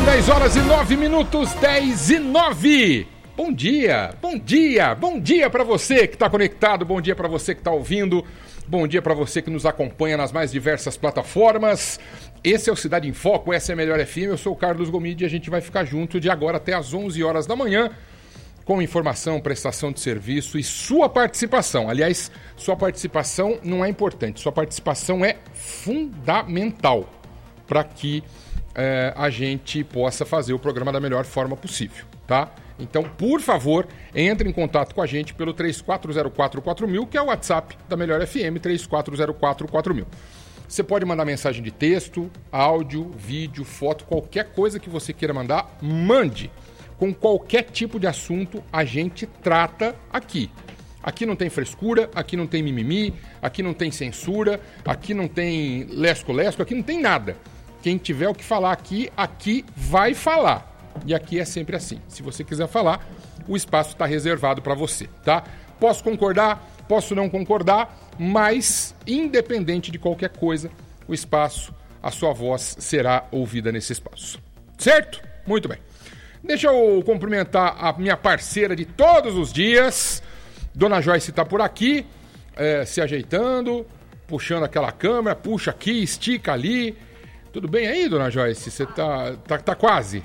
10 horas e 9 minutos, 10 e 9. Bom dia, bom dia, bom dia para você que está conectado, bom dia para você que está ouvindo, bom dia para você que nos acompanha nas mais diversas plataformas. Esse é o Cidade em Foco, essa é a Melhor FM, eu sou o Carlos Gomide e a gente vai ficar junto de agora até às 11 horas da manhã com informação, prestação de serviço e sua participação. Aliás, sua participação não é importante, sua participação é fundamental para que a gente possa fazer o programa da melhor forma possível, tá? Então, por favor, entre em contato com a gente pelo 34044000, que é o WhatsApp da Melhor FM, 34044000. Você pode mandar mensagem de texto, áudio, vídeo, foto, qualquer coisa que você queira mandar, mande. Com qualquer tipo de assunto, a gente trata aqui. Aqui não tem frescura, aqui não tem mimimi, aqui não tem censura, aqui não tem lesco-lesco, aqui não tem nada. Quem tiver o que falar aqui, aqui vai falar. E aqui é sempre assim. Se você quiser falar, o espaço está reservado para você, tá? Posso concordar, posso não concordar, mas independente de qualquer coisa, o espaço, a sua voz será ouvida nesse espaço. Certo? Muito bem. Deixa eu cumprimentar a minha parceira de todos os dias. Dona Joyce está por aqui, se ajeitando, puxando aquela câmera, puxa aqui, estica ali. Tudo bem aí, Dona Joyce? Você tá quase.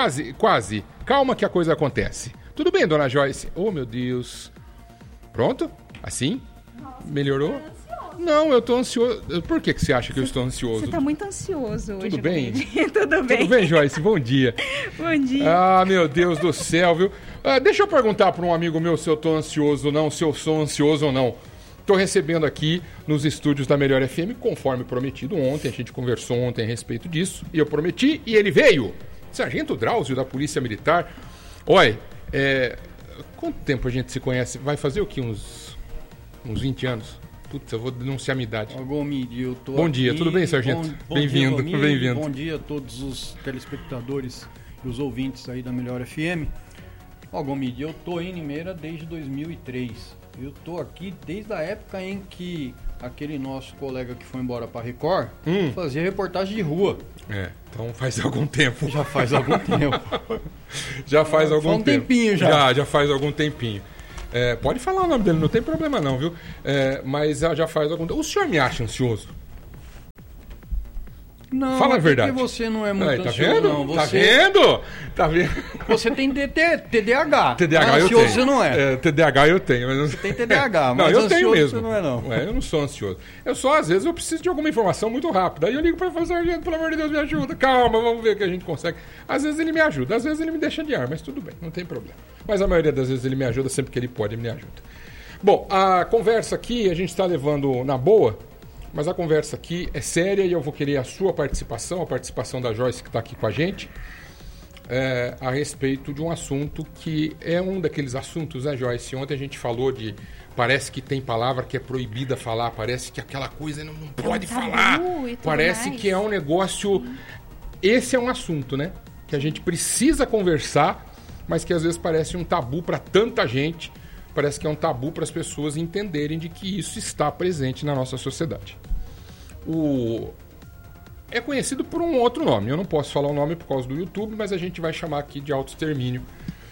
Calma que a coisa acontece. Tudo bem, Dona Joyce? Oh, meu Deus. Pronto? Assim? Nossa, melhorou? Não, eu tô ansioso. Por que você acha que eu estou ansioso? Você tá muito ansioso hoje. Tudo bem? Tudo bem. Tudo bem, Joyce? Bom dia. Bom dia. Ah, meu Deus do céu, viu? Deixa eu perguntar para um amigo meu se eu tô ansioso ou não, se eu sou ansioso ou não. Estou recebendo aqui nos estúdios da Melhor FM, conforme prometido ontem, a gente conversou ontem a respeito disso, e eu prometi, e ele veio. Sargento Drauzio, da Polícia Militar. Oi, quanto tempo a gente se conhece? Vai fazer o quê? Uns 20 anos? Putz, eu vou denunciar a minha idade. Gomide, eu tô Bom dia, aqui. tudo bem, Sargento? Bem-vindo. Bem-vindo. Bom dia a todos os telespectadores e os ouvintes aí da Melhor FM. Gomide, eu tô em Limeira desde 2003. Eu tô aqui desde a época em que aquele nosso colega que foi embora para Record fazia reportagem de rua. Então faz algum tempo. Já faz algum tempo. Já faz algum tempo. Tempinho já. Já faz algum tempinho. Pode falar o nome dele, não tem problema não, viu? Mas já faz algum tempo. O senhor me acha ansioso? Não, fala a verdade. Porque você não é muito tá ansioso, vendo? não. Você... Tá vendo? Você tem TDAH. TDAH eu ansioso tenho. Você não é. TDAH eu tenho. Mas... Você tem TDAH, não, mas eu tenho mesmo. Você não é, não. Eu não sou ansioso. Eu só, às vezes, eu preciso de alguma informação muito rápida. Aí eu ligo para o sargento, pelo amor de Deus, me ajuda. Calma, vamos ver o que a gente consegue. Às vezes ele me ajuda, às vezes ele me deixa de ar, mas tudo bem, não tem problema. Mas a maioria das vezes ele me ajuda, sempre que ele pode, ele me ajuda. Bom, a conversa aqui a gente está levando na boa, mas a conversa aqui é séria e eu vou querer a sua participação, a participação da Joyce que está aqui com a gente, a respeito de um assunto que é um daqueles assuntos, né, Joyce? Ontem a gente falou de... Parece que tem palavra que é proibida falar, parece que aquela coisa não pode falar. Parece mais. Que é um negócio... Esse é um assunto, né? Que a gente precisa conversar, mas que às vezes parece um tabu para tanta gente. Parece que é um tabu para as pessoas entenderem de que isso está presente na nossa sociedade. É conhecido por um outro nome. Eu não posso falar o nome por causa do YouTube, mas a gente vai chamar aqui de autoextermínio.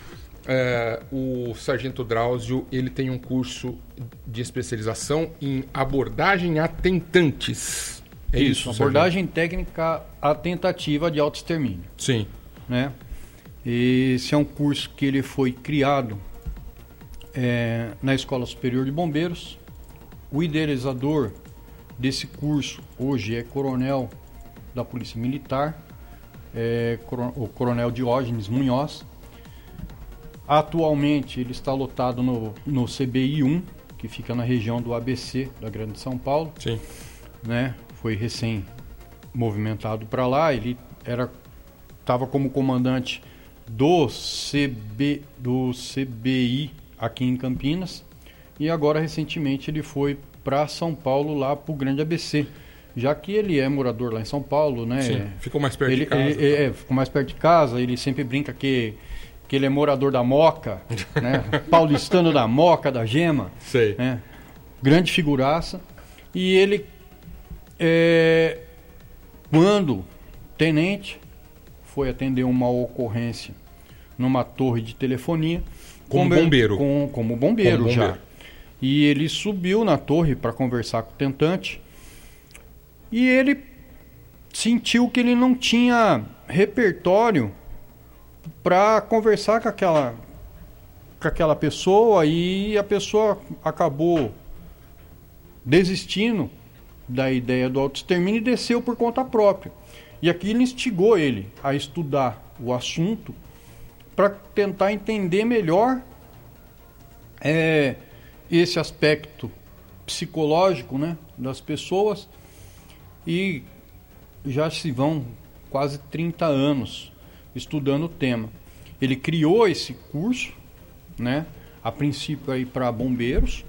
O Sargento Drauzio, ele tem um curso de especialização em abordagem a tentantes. É isso, abordagem técnica à tentativa de autoextermínio. Sim. Né? Esse é um curso que ele foi criado na Escola Superior de Bombeiros. O idealizador desse curso hoje é coronel da Polícia Militar, o coronel Diógenes Munhoz. Atualmente ele está lotado no CBI 1, que fica na região do ABC, da Grande São Paulo. Sim. Né? Foi recém movimentado para lá. Ele estava como comandante do CBI aqui em Campinas, e agora recentemente ele foi para São Paulo, lá para o Grande ABC, já que ele é morador lá em São Paulo, né? Sim, ficou mais perto de casa. Ficou mais perto de casa. Ele sempre brinca que ele é morador da Moca, né? Paulistano da Moca, da Gema. Sei. Né? Grande figuraça. E ele, quando tenente, foi atender uma ocorrência numa torre de telefonia. Como bombeiro. Como bombeiro já. E ele subiu na torre para conversar com o tentante. E ele sentiu que ele não tinha repertório para conversar com aquela pessoa, e a pessoa acabou desistindo da ideia do autoextermínio e desceu por conta própria. E aquilo instigou ele a estudar o assunto para tentar entender melhor esse aspecto psicológico, né, das pessoas. E já se vão quase 30 anos estudando o tema. Ele criou esse curso, né, a princípio aí para bombeiros,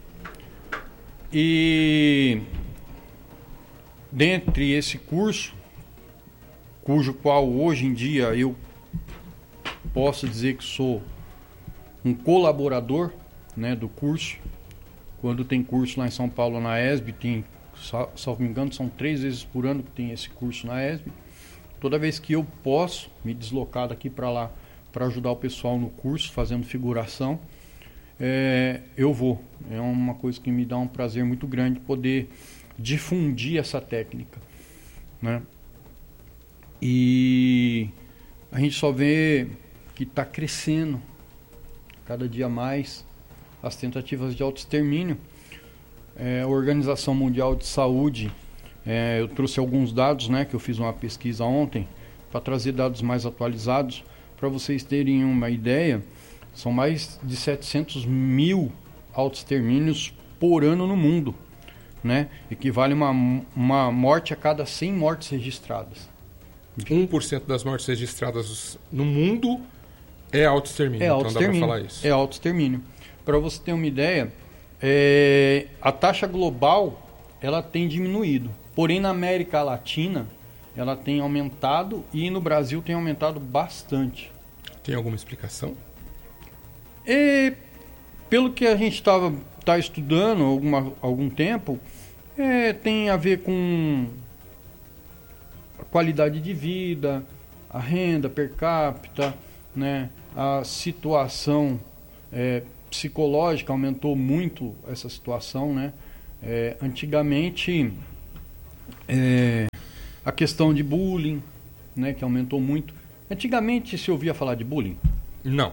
e dentre esse curso, cujo qual hoje em dia eu posso dizer que sou um colaborador, né, do curso. Quando tem curso lá em São Paulo na ESB, tem, salvo me engano, são 3 vezes por ano que tem esse curso na ESB. Toda vez que eu posso me deslocar daqui para lá para ajudar o pessoal no curso, fazendo figuração, eu vou. É uma coisa que me dá um prazer muito grande poder difundir essa técnica, né? E a gente só vê que está crescendo cada dia mais as tentativas de autoextermínio. A Organização Mundial de Saúde, eu trouxe alguns dados, né, que eu fiz uma pesquisa ontem para trazer dados mais atualizados. Para vocês terem uma ideia, são mais de 700 mil autoextermínios por ano no mundo, né? Equivale a uma morte a cada 100 mortes registradas. 1% das mortes registradas no mundo é autoextermínio. Então dá para falar isso. É autoextermínio. Para você ter uma ideia, a taxa global ela tem diminuído. Porém, na América Latina, ela tem aumentado, e no Brasil tem aumentado bastante. Tem alguma explicação? Pelo que a gente tá estudando algum tempo, tem a ver com a qualidade de vida, a renda per capita, né? A situação psicológica aumentou muito essa situação, né? Antigamente, a questão de bullying, né, que aumentou muito. Antigamente se ouvia falar de bullying? Não.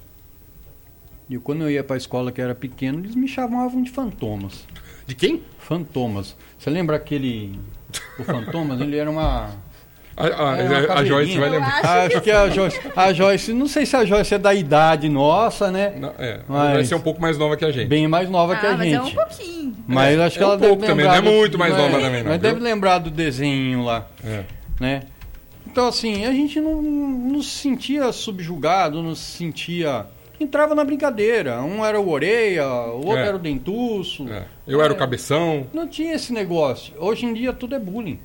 E quando eu ia para a escola, que era pequeno, eles me chamavam de Fantomas. De quem? Fantomas. Você lembra aquele... O Fantomas, ele era uma... A Joyce vai lembrar. Acho que a Joyce... Não sei se a Joyce é da idade nossa, né? Não, vai ser um pouco mais nova que a gente. Bem mais nova que a gente. Mas é um pouquinho. Mas acho que ela deve lembrar... também, não é muito mais nova também, não. Mas deve lembrar do desenho lá. Né? Então, assim, a gente não se sentia subjugado, não se sentia... Entrava na brincadeira. Um era o orelha, o outro era o dentuço. Eu era o cabeção. Não tinha esse negócio. Hoje em dia tudo é bullying.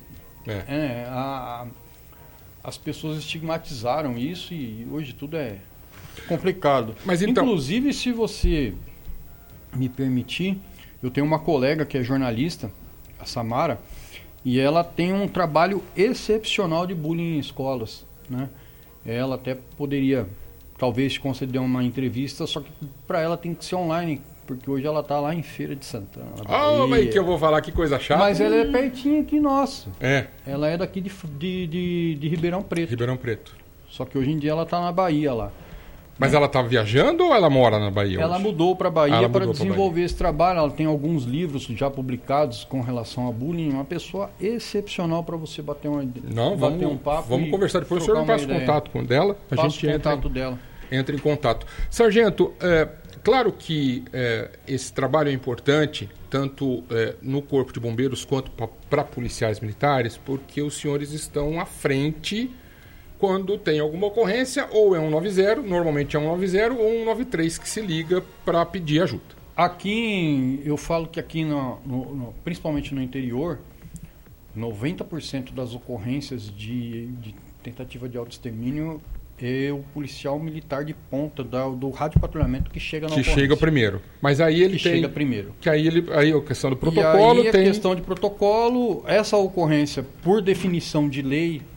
As pessoas estigmatizaram isso e hoje tudo é complicado. Mas então... Inclusive, se você me permitir, eu tenho uma colega que é jornalista, a Samara, e ela tem um trabalho excepcional de bullying em escolas, né? Ela até poderia... talvez te conceder uma entrevista, só que para ela tem que ser online, porque hoje ela tá lá em Feira de Santana. Mas que eu vou falar, que coisa chata. Mas ela é pertinho aqui nosso. Ela é daqui de Ribeirão Preto. Ribeirão Preto. Só que hoje em dia ela tá na Bahia lá. Mas ela tá viajando ou ela mora na Bahia Ela hoje? mudou para Bahia para desenvolver esse trabalho. Ela tem alguns livros já publicados com relação a bullying. Uma pessoa excepcional para você bater um papo. Vamos conversar depois. O senhor me passa o contato com dela. A gente entra em contato. Sargento, claro que esse trabalho é importante, tanto no Corpo de Bombeiros quanto para policiais militares, porque os senhores estão à frente quando tem alguma ocorrência, ou é um 90, normalmente é um 90, ou um 93 que se liga para pedir ajuda. Aqui, eu falo que aqui, principalmente no interior, 90% das ocorrências de tentativa de autoextermínio é o policial militar de ponta do radiopatrulhamento que chega na ocorrência. Chega primeiro. Mas aí ele chega primeiro. Que aí a questão do protocolo e aí a questão de protocolo, essa ocorrência, por definição de lei,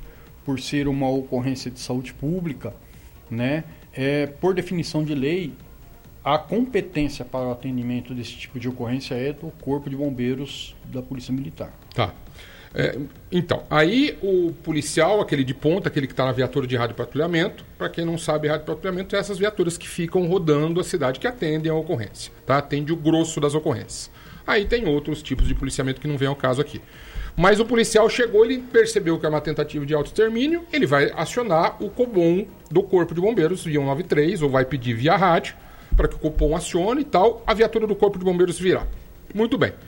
por ser uma ocorrência de saúde pública, né, por definição de lei, a competência para o atendimento desse tipo de ocorrência é do Corpo de Bombeiros da Polícia Militar. Tá. Então, aí o policial, aquele de ponta, aquele que está na viatura de radiopatrulhamento, para quem não sabe, radiopatrulhamento é essas viaturas que ficam rodando a cidade que atendem a ocorrência, tá? Atende o grosso das ocorrências. Aí tem outros tipos de policiamento que não vem ao caso aqui. Mas o policial chegou, ele percebeu que é uma tentativa de autoextermínio, ele vai acionar o Cobom do Corpo de Bombeiros via 193, ou vai pedir via rádio, para que o Cobom acione e tal, a viatura do Corpo de Bombeiros virá. Muito bem.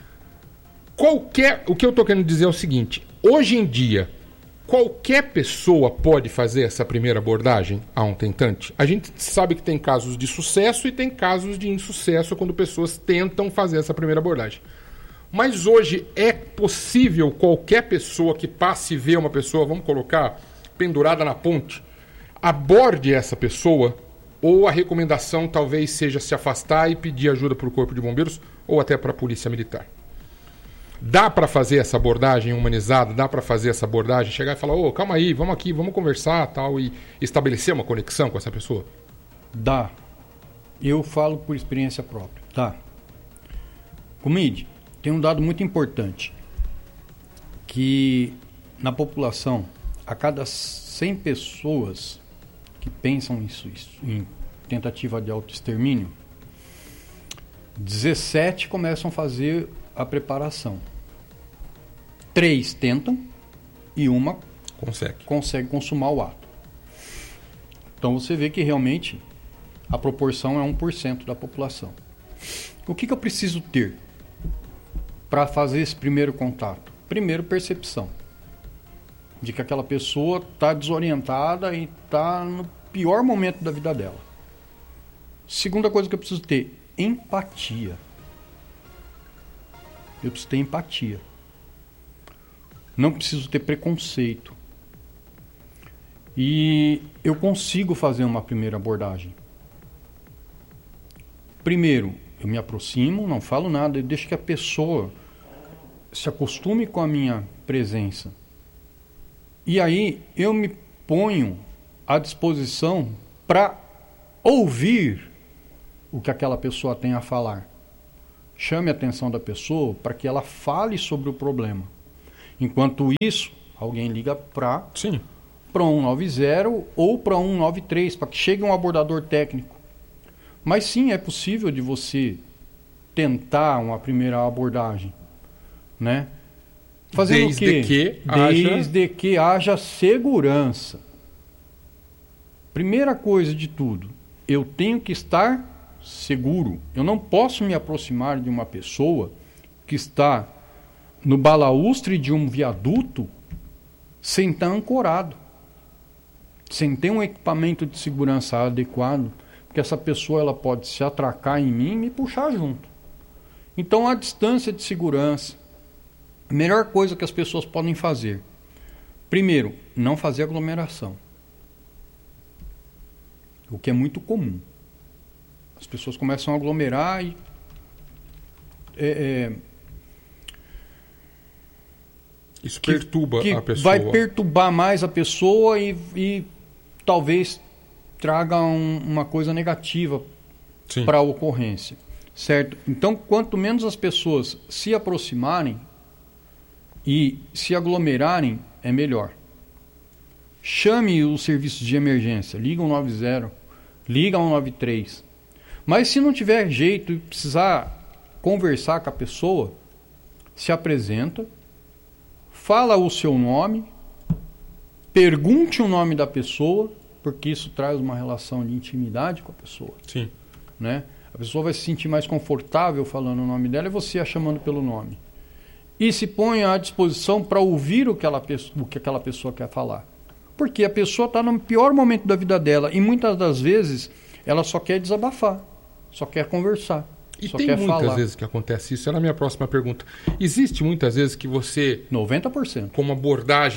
O que eu estou querendo dizer é o seguinte: hoje em dia, qualquer pessoa pode fazer essa primeira abordagem a um tentante? A gente sabe que tem casos de sucesso e tem casos de insucesso quando pessoas tentam fazer essa primeira abordagem. Mas hoje é possível qualquer pessoa que passe e vê uma pessoa, vamos colocar, pendurada na ponte, aborde essa pessoa, ou a recomendação talvez seja se afastar e pedir ajuda para o Corpo de Bombeiros ou até para a Polícia Militar? Dá para fazer essa abordagem humanizada? Dá para fazer essa abordagem, chegar e falar, calma aí, vamos aqui, vamos conversar tal, e estabelecer uma conexão com essa pessoa? Dá. Eu falo por experiência própria. Tá. Comide, tem um dado muito importante, que na população, a cada 100 pessoas que pensam isso em tentativa de autoextermínio, 17 começam a fazer a preparação. 3 tentam e uma consegue consumar o ato. Então você vê que realmente a proporção é 1% da população. O que eu preciso ter para fazer esse primeiro contato? Primeiro, percepção de que aquela pessoa está desorientada e está no pior momento da vida dela. Segunda coisa que eu preciso ter, empatia. Eu preciso ter empatia. Não preciso ter preconceito. E eu consigo fazer uma primeira abordagem. Primeiro, eu me aproximo, não falo nada, eu deixo que a pessoa se acostume com a minha presença. E aí eu me ponho à disposição para ouvir o que aquela pessoa tem a falar. Chame a atenção da pessoa para que ela fale sobre o problema. Enquanto isso, alguém liga para 190 ou para 193, para que chegue um abordador técnico. Mas sim, é possível de você tentar uma primeira abordagem, né? Fazendo o quê? Desde que haja segurança. Primeira coisa de tudo, eu tenho que estar seguro. Eu não posso me aproximar de uma pessoa que está no balaústre de um viaduto sem estar ancorado, sem ter um equipamento de segurança adequado, porque essa pessoa ela pode se atracar em mim e me puxar junto. Então, a distância de segurança, a melhor coisa que as pessoas podem fazer, primeiro, não fazer aglomeração, o que é muito comum. As pessoas começam a aglomerar e isso perturba a pessoa. Vai perturbar mais a pessoa e talvez traga uma coisa negativa para a ocorrência. Certo? Então, quanto menos as pessoas se aproximarem e se aglomerarem, é melhor. Chame os serviços de emergência. Liga 190, liga 193. Mas se não tiver jeito e precisar conversar com a pessoa, se apresenta, fala o seu nome, pergunte o nome da pessoa, porque isso traz uma relação de intimidade com a pessoa. Sim. Né? A pessoa vai se sentir mais confortável falando o nome dela e você a chamando pelo nome. E se põe à disposição para ouvir o que aquela pessoa quer falar. Porque a pessoa está no pior momento da vida dela e muitas das vezes ela só quer desabafar, só quer conversar. E só tem quer muitas falar. vezes que acontece isso. Era a minha próxima pergunta. Existe muitas vezes que você... 90%. Como abordagem,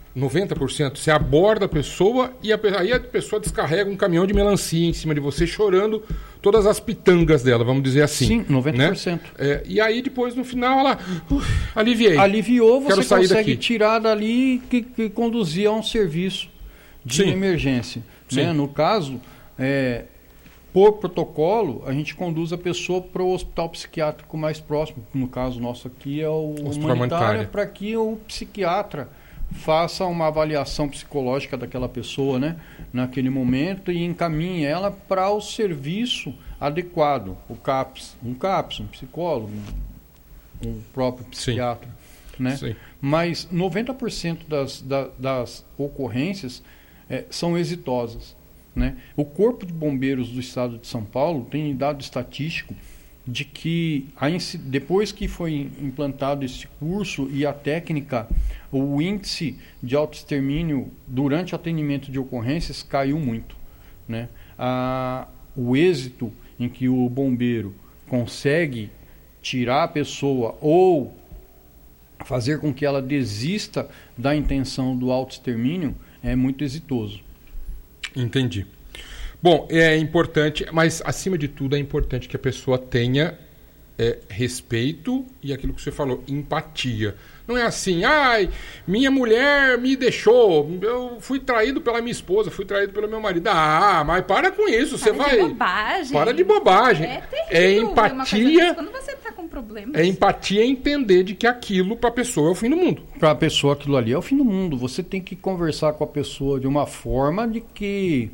90%. Você aborda a pessoa e aí a pessoa descarrega um caminhão de melancia em cima de você, chorando todas as pitangas dela, vamos dizer assim. Sim, 90%. Né? E aí depois, no final, ela... aliviei. Aliviou, você consegue daqui. tirar dali que conduzir a um serviço de emergência. Né? No caso, por protocolo, a gente conduz a pessoa para o hospital psiquiátrico mais próximo. No caso nosso aqui é o humanitário, para que o psiquiatra faça uma avaliação psicológica daquela pessoa, né, naquele momento, e encaminhe ela para o serviço adequado, um psicólogo, um próprio psiquiatra. Né? Mas 90% das ocorrências são exitosas. Né? O Corpo de Bombeiros do Estado de São Paulo tem dado estatístico de que depois que foi implantado esse curso e a técnica, o índice de autoextermínio durante o atendimento de ocorrências caiu muito. Né? O êxito em que o bombeiro consegue tirar a pessoa ou fazer com que ela desista da intenção do autoextermínio é muito exitoso. Entendi. Bom, é importante, mas acima de tudo é importante que a pessoa tenha respeito e aquilo que você falou, empatia. Não é assim, minha mulher me deixou, eu fui traído pela minha esposa, fui traído pelo meu marido. Mas para com isso, você vai... Para de bobagem. É terrível, empatia. Quando você está com problemas. É empatia entender de que aquilo para a pessoa é o fim do mundo. Para a pessoa aquilo ali é o fim do mundo. Você tem que conversar com a pessoa de uma forma de que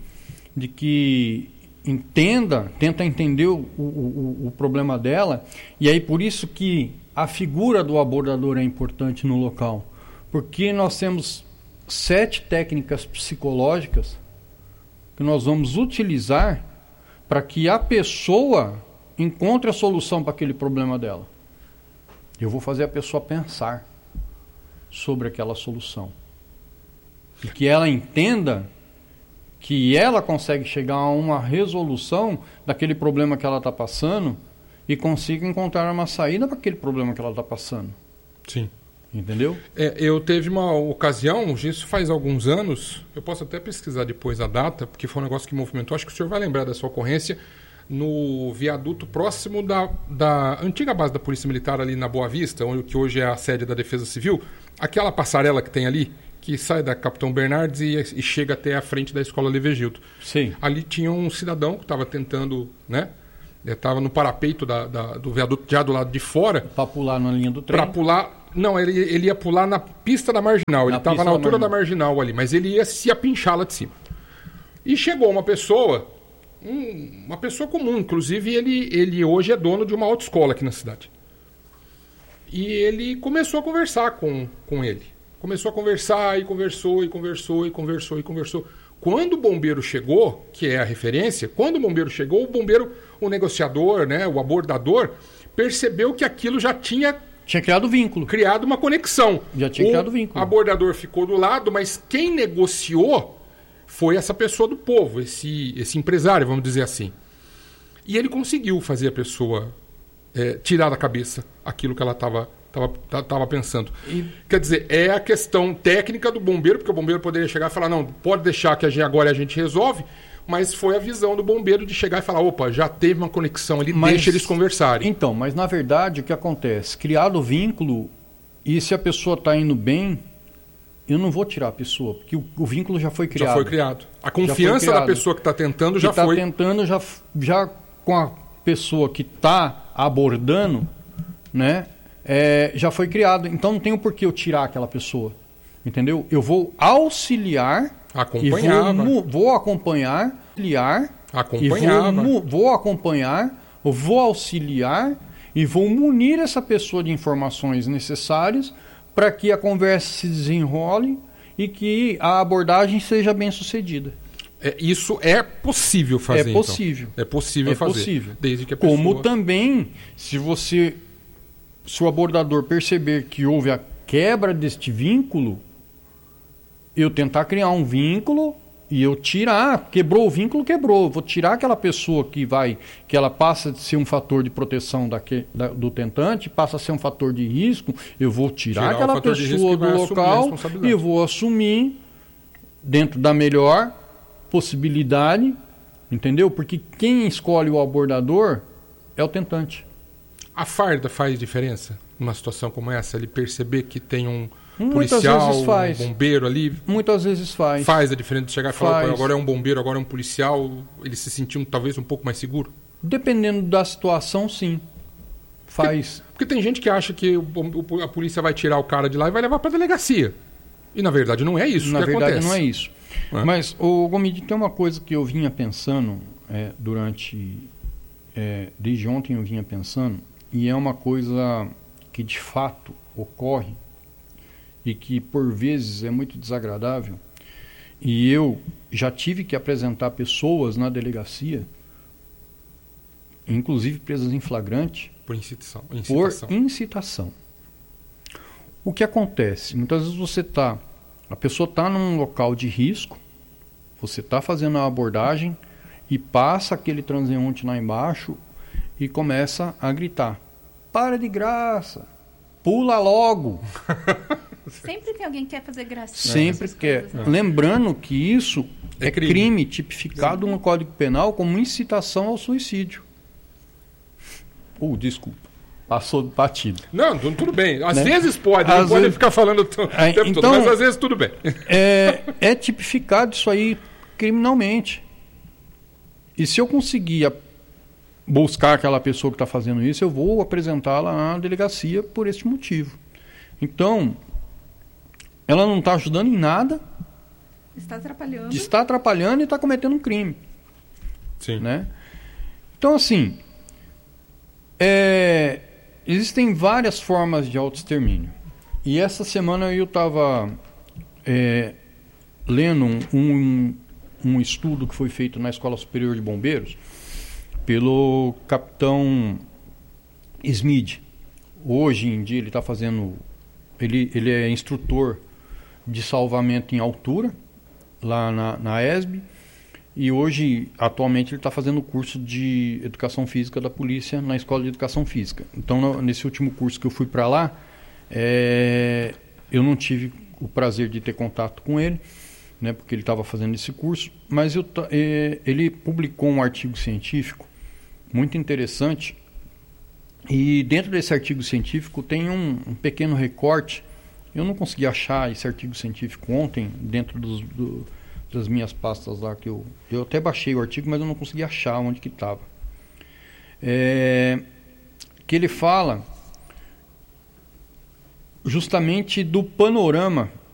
tenta entender o problema dela, e aí por isso que a figura do abordador é importante no local, porque nós temos 7 técnicas psicológicas que nós vamos utilizar para que a pessoa encontre a solução para aquele problema dela. Eu vou fazer a pessoa pensar sobre aquela solução e que ela entenda que ela consegue chegar a uma resolução daquele problema que ela está passando e consiga encontrar uma saída para aquele problema que ela está passando. Sim. Entendeu? Eu teve uma ocasião, isso faz alguns anos, eu posso até pesquisar depois a data, porque foi um negócio que movimentou, acho que o senhor vai lembrar dessa ocorrência, no viaduto próximo da antiga base da Polícia Militar ali na Boa Vista, que hoje é a sede da Defesa Civil, aquela passarela que tem ali, que sai da Capitão Bernardes e chega até a frente da Escola Levegildo. Sim. Ali tinha um cidadão que estava tentando, né? Estava no parapeito do viaduto já do lado de fora. Para pular na linha do trem? Para pular... Não, ele ia pular na pista da Marginal. Ele estava na altura da Marginal ali, mas ele ia se apinchar lá de cima. E chegou uma pessoa comum, inclusive ele hoje é dono de uma autoescola aqui na cidade. E ele começou a conversar com ele. Começou a conversar e conversou. Quando o bombeiro chegou, que é a referência, o negociador, né, o abordador, percebeu que aquilo já tinha criado vínculo. Criado uma conexão. Já tinha criado vínculo. O abordador ficou do lado, mas quem negociou foi essa pessoa do povo, esse empresário, vamos dizer assim. E ele conseguiu fazer a pessoa tirar da cabeça aquilo que ela estava pensando. Quer dizer, é a questão técnica do bombeiro, porque o bombeiro poderia chegar e falar, não, pode deixar que agora a gente resolve, mas foi a visão do bombeiro de chegar e falar, opa, já teve uma conexão ali, deixa eles conversarem. Então, mas na verdade o que acontece? Criado o vínculo, e se a pessoa está indo bem, eu não vou tirar a pessoa, porque o vínculo já foi criado. Já foi criado. A confiança da pessoa que está tentando já foi. Está tentando, já com a pessoa que está abordando, né? Já foi criado. Então não tem o porquê eu tirar aquela pessoa. Entendeu? Eu vou auxiliar. Acompanhar. Vou acompanhar. Vou acompanhar. Vou auxiliar. E vou munir essa pessoa de informações necessárias para que a conversa se desenrole e que a abordagem seja bem sucedida. Isso é possível fazer. É possível. Então. É possível fazer. Possível. Desde que a pessoa... Como também, se o abordador perceber que houve a quebra deste vínculo, eu tentar criar um vínculo E eu tirar, quebrou o vínculo, quebrou. Vou tirar aquela pessoa que ela passa de ser um fator de proteção do tentante, passa a ser um fator de risco. Eu vou tirar aquela pessoa do local e eu vou assumir dentro da melhor possibilidade, entendeu? Porque quem escolhe o abordador é o tentante. A farda faz diferença numa situação como essa? Ele perceber que tem um muitas policial, vezes faz. Um bombeiro ali? Muitas vezes faz. Faz a diferença de chegar e falar, agora é um bombeiro, agora é um policial, ele se sentir talvez um pouco mais seguro? Dependendo da situação, sim. Faz. Porque tem gente que acha que a polícia vai tirar o cara de lá e vai levar para a delegacia. E na verdade não é isso que acontece. Na verdade não é isso. Mas, Gomide, tem uma coisa que eu vinha pensando desde ontem eu vinha pensando, e é uma coisa que de fato ocorre e que por vezes é muito desagradável, e eu já tive que apresentar pessoas na delegacia, inclusive presas em flagrante, por incitação. Por incitação. O que acontece? Muitas vezes a pessoa está num local de risco, você está fazendo a abordagem e passa aquele transeunte lá embaixo e começa a gritar: para de graça, pula logo. Sempre tem alguém que quer fazer gracinha. Sempre quer. Lembrando que isso é crime tipificado no Código Penal como incitação ao suicídio. Desculpa. Passou batido. Não, tudo bem. Às vezes pode, não pode ficar falando o tempo todo, mas às vezes tudo bem. É tipificado isso aí criminalmente. E se eu conseguir buscar aquela pessoa que está fazendo isso, eu vou apresentá-la na delegacia por este motivo. Então, ela não está ajudando em nada. Está atrapalhando. Está atrapalhando e está cometendo um crime. Sim. Né? Então, assim, existem várias formas de autoextermínio. E essa semana eu estava lendo um estudo que foi feito na Escola Superior de Bombeiros pelo capitão Smith. Hoje em dia ele está fazendo... Ele é instrutor de salvamento em altura, lá na ESB, e hoje, atualmente, ele está fazendo o curso de Educação Física da Polícia na Escola de Educação Física. Então, nesse último curso que eu fui para lá, eu não tive o prazer de ter contato com ele, né, porque ele estava fazendo esse curso, mas ele publicou um artigo científico muito interessante, e dentro desse artigo científico tem um pequeno recorte. Eu não consegui achar esse artigo científico ontem dentro das minhas pastas lá, que eu até baixei o artigo, mas eu não consegui achar onde que estava. Que ele fala justamente do panorama